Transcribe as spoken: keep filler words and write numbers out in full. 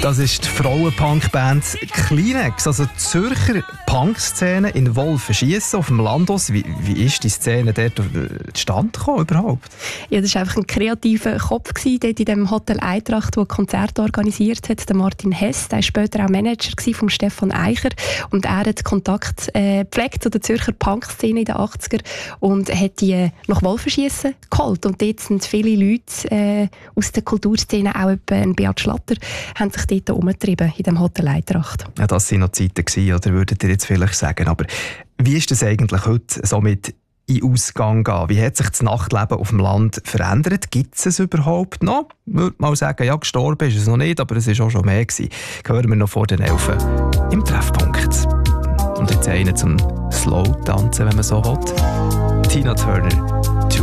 Das ist die Frauenpunk-Band Kleenex, also die Zürcher Punk-Szene in Wolfenschiessen auf dem Landhaus. Wie, wie ist die Szene dort zustande gekommen überhaupt? Ja, das war einfach ein kreativer Kopf gewesen, dort in dem Hotel Eintracht, der Konzerte organisiert hat. Der Martin Hess, der war später auch Manager von Stefan Eicher und er hat Kontakt äh, gepflegt zu der Zürcher Punk-Szene in den achtziger und hat die nach Wolfenschiessen geholt. Und dort sind viele Leute äh, aus der Kulturszene, auch etwa Beat Schlatter, haben sich dort umgetrieben in dem Hotel Eintracht. Ja, das waren noch Zeiten gewesen, oder würdet ihr jetzt vielleicht sagen. Aber wie ist das eigentlich heute so mit in Ausgang gehen? Wie hat sich das Nachtleben auf dem Land verändert? Gibt es es überhaupt noch? Ich würde mal sagen, ja, gestorben ist es noch nicht, aber es war auch schon mehr gewesen. Hören wir noch vor den Elfen im Treffpunkt. Und jetzt einen zum Slow-Tanzen, wenn man so will. Tina Turner.